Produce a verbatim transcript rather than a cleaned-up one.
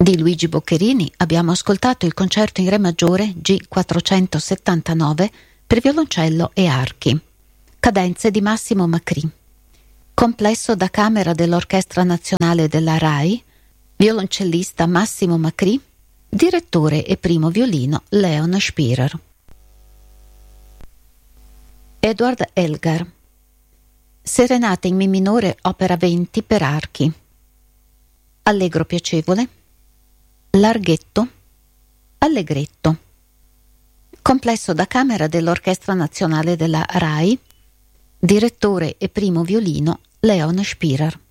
Di Luigi Boccherini abbiamo ascoltato il concerto in re maggiore G quattrocentosettantanove per violoncello e archi, cadenze di Massimo Macri, complesso da camera dell'Orchestra Nazionale della RAI, violoncellista Massimo Macri, direttore e primo violino Leon Spirer. Edward Elgar, Serenata in Mi minore opera venti per archi, allegro piacevole, larghetto, allegretto, complesso da camera dell'Orchestra Nazionale della RAI, direttore e primo violino Leon Spirer.